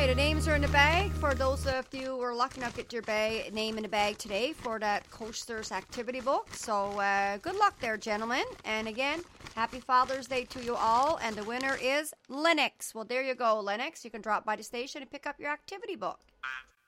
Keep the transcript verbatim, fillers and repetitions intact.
Okay, the names are in the bag. For those of you who are lucky enough to get your bag, name in the bag today for that Coasters activity book. So uh, good luck there, gentlemen. And again, happy Father's Day to you all. And the winner is Lennox. Well, there you go, Lennox. You can drop by the station and pick up your activity book.